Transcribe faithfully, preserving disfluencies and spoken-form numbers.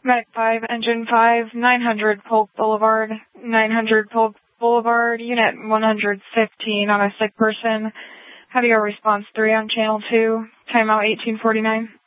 Medic five, Engine five, nine hundred Polk Boulevard, nine hundred Polk Boulevard, Unit one hundred fifteen on a sick person. Have your response three on Channel two, timeout eighteen forty-nine.